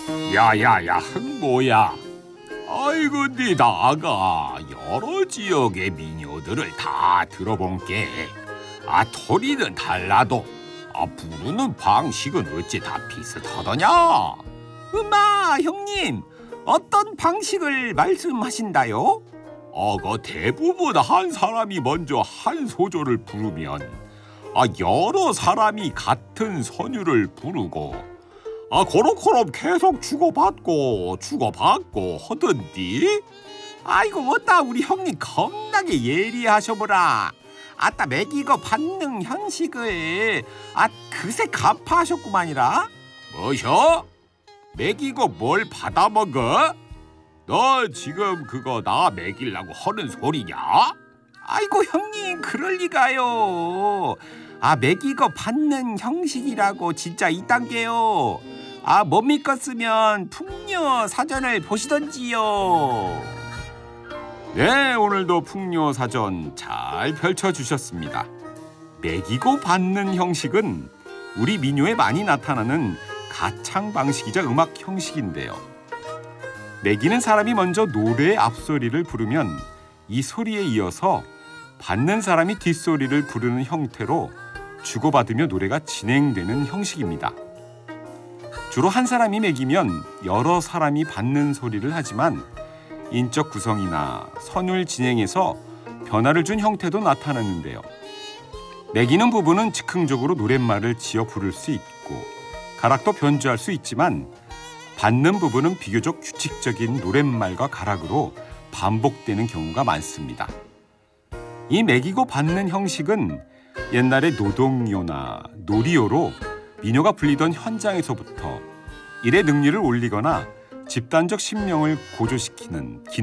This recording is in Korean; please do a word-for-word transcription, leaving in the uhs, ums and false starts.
야야야 흥보야. 아이고 네 나가 여러 지역의 민요들을 다 들어본게. 아 토리는 달라도 아 부르는 방식은 어찌 다 비슷하더냐? 음마 형님, 어떤 방식을 말씀하신다요? 어거 대부분 한 사람이 먼저 한 소절을 부르면 아 여러 사람이 같은 선율을 부르고 아 그렇게럼 계속 주고받고 주고받고 하던디. 아이고 뭐다 우리 형님 겁나게 예리하셔보라. 아따 매기고 받는 형식을 아 그새 간파하셨구만이라. 뭐셔? 먹이고 뭘 받아먹어? 너 지금 그거 나 먹이려고 하는 소리냐? 아이고 형님 그럴 리가요. 아 매기고 받는 형식이라고 진짜 있단게요. 아 못 믿겠으면 풍요 사전을 보시던지요. 네, 오늘도 풍요 사전 잘 펼쳐주셨습니다. 먹이고 받는 형식은 우리 민요에 많이 나타나는 가창 방식이자 음악 형식인데요. 먹이는 사람이 먼저 노래의 앞소리를 부르면 이 소리에 이어서 받는 사람이 뒷소리를 부르는 형태로 주고받으며 노래가 진행되는 형식입니다. 주로 한 사람이 먹이면 여러 사람이 받는 소리를 하지만 인적 구성이나 선율 진행에서 변화를 준 형태도 나타나는데요. 먹이는 부분은 즉흥적으로 노랫말을 지어 부를 수 있고 가락도 변주할 수 있지만 받는 부분은 비교적 규칙적인 노랫말과 가락으로 반복되는 경우가 많습니다. 이 먹이고 받는 형식은 옛날에 노동요나 놀이요로 민요가 불리던 현장에서부터 일의 능률을 올리거나 집단적 신명을 고조시키는 기능